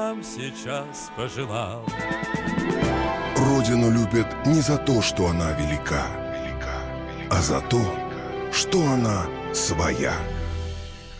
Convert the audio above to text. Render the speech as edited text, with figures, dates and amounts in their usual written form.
вам сейчас пожелал. Родину любят не за то, что она велика, а за то, что она своя.